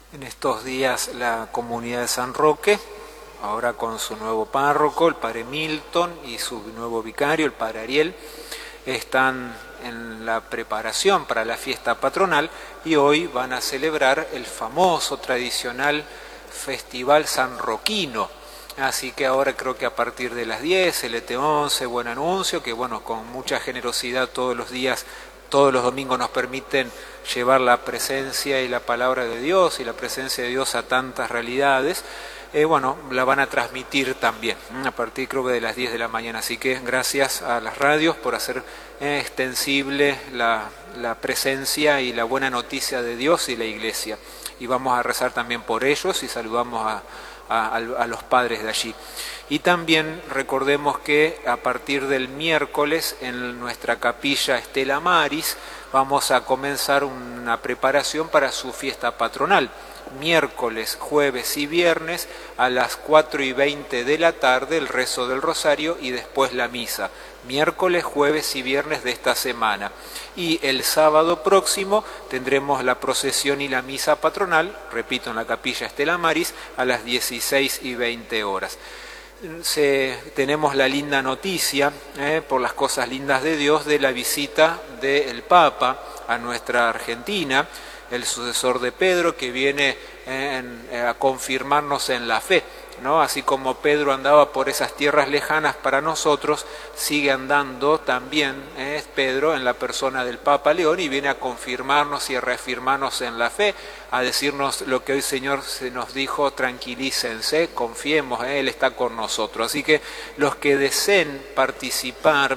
En estos días la comunidad de San Roque, ahora con su nuevo párroco, el padre Milton, y su nuevo vicario, el padre Ariel, están en la preparación para la fiesta patronal y hoy van a celebrar el famoso, tradicional Festival sanroquino. Así que ahora creo que a partir de las 10, el ET11, Buen Anuncio, que bueno, con mucha generosidad todos los días, todos los domingos nos permiten llevar la presencia y la palabra de Dios y la presencia de Dios a tantas realidades. Bueno, la van a transmitir también a partir creo que de las 10 de la mañana, así que gracias a las radios por hacer extensible la presencia y la buena noticia de Dios y la Iglesia, y vamos a rezar también por ellos y saludamos a los padres de allí. Y también recordemos que a partir del miércoles en nuestra capilla Estela Maris vamos a comenzar una preparación para su fiesta patronal. Miércoles, jueves y viernes a las 4:20 de la tarde el rezo del rosario y después la misa. Miércoles, jueves y viernes de esta semana. Y el sábado próximo tendremos la procesión y la misa patronal, repito, en la capilla Estela Maris a las 16:20. Tenemos la linda noticia, por las cosas lindas de Dios, de la visita del Papa a nuestra Argentina, el sucesor de Pedro, que viene a confirmarnos en la fe, ¿no? Así como Pedro andaba por esas tierras lejanas para nosotros, sigue andando también Pedro en la persona del Papa León y viene a confirmarnos y a reafirmarnos en la fe, a decirnos lo que hoy Señor se nos dijo: tranquilícense, confiemos, Él está con nosotros. Así que los que deseen participar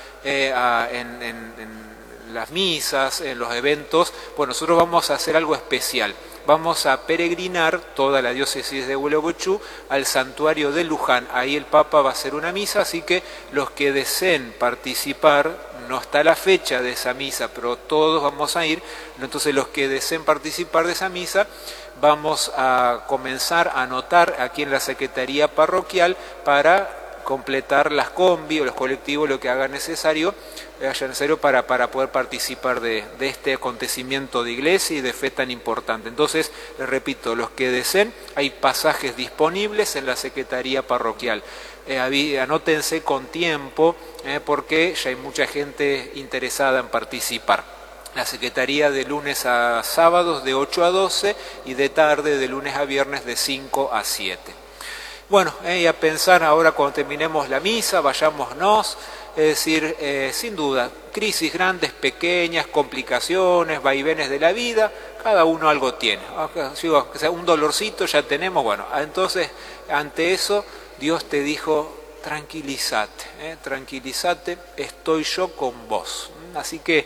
en las misas, en los eventos, bueno, nosotros vamos a hacer algo especial. Vamos a peregrinar toda la diócesis de Huelobuyú al santuario de Luján. Ahí el Papa va a hacer una misa, así que los que deseen participar, no está la fecha de esa misa, pero todos vamos a ir. Entonces los que deseen participar de esa misa, vamos a comenzar a anotar aquí en la Secretaría Parroquial para completar las combi o los colectivos, lo que haya necesario para poder participar de este acontecimiento de iglesia y de fe tan importante. Entonces, les repito, los que deseen, hay pasajes disponibles en la Secretaría Parroquial. Anótense con tiempo, porque ya hay mucha gente interesada en participar. La Secretaría de lunes a sábados de 8 a 12 y de tarde de lunes a viernes de 5 a 7. Bueno, y a pensar ahora cuando terminemos la misa, vayámonos, es decir, sin duda, crisis grandes, pequeñas, complicaciones, vaivenes de la vida, cada uno algo tiene. O sea, un dolorcito ya tenemos, bueno, entonces ante eso Dios te dijo: tranquilízate, tranquilízate, estoy yo con vos. Así que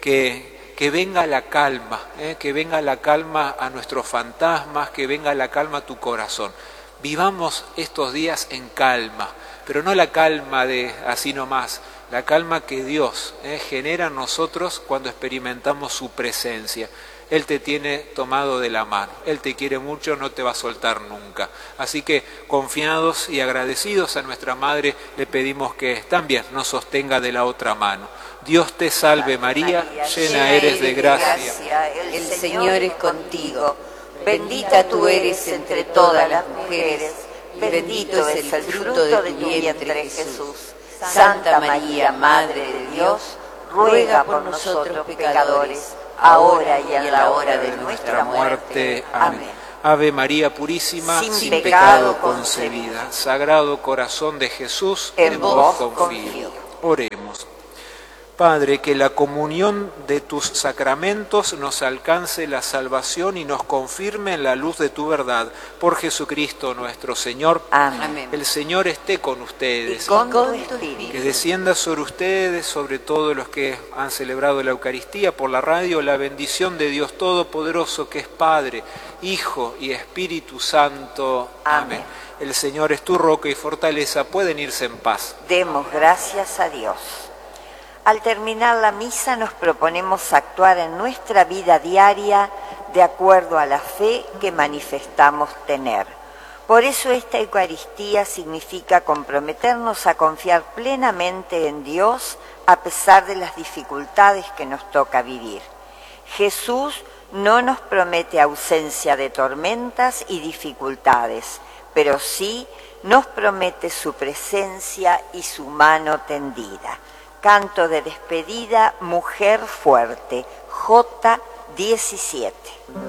venga la calma, que venga la calma a nuestros fantasmas, que venga la calma a tu corazón. Vivamos estos días en calma, pero no la calma de así nomás, la calma que Dios genera en nosotros cuando experimentamos su presencia. Él te tiene tomado de la mano, Él te quiere mucho, no te va a soltar nunca. Así que confiados y agradecidos a nuestra Madre, le pedimos que también nos sostenga de la otra mano. Dios te salve María, llena eres de gracia. El Señor es contigo. Bendita tú eres entre todas las mujeres, bendito es el fruto de tu vientre, Jesús. Santa María, Madre de Dios, ruega por nosotros pecadores, ahora y en la hora de nuestra muerte. Amén. Ave María Purísima, sin pecado concebida. Sagrado Corazón de Jesús, en vos confío. Oremos. Padre, que la comunión de tus sacramentos nos alcance la salvación y nos confirme en la luz de tu verdad. Por Jesucristo nuestro Señor. Amén. El Señor esté con ustedes. Y con tu espíritu. Que descienda sobre ustedes, sobre todos los que han celebrado la Eucaristía por la radio, la bendición de Dios Todopoderoso, que es Padre, Hijo y Espíritu Santo. Amén. El Señor es tu roca y fortaleza. Pueden irse en paz. Demos gracias a Dios. Al terminar la misa nos proponemos actuar en nuestra vida diaria de acuerdo a la fe que manifestamos tener. Por eso esta Eucaristía significa comprometernos a confiar plenamente en Dios a pesar de las dificultades que nos toca vivir. Jesús no nos promete ausencia de tormentas y dificultades, pero sí nos promete su presencia y su mano tendida. Canto de despedida, Mujer Fuerte, J. 17.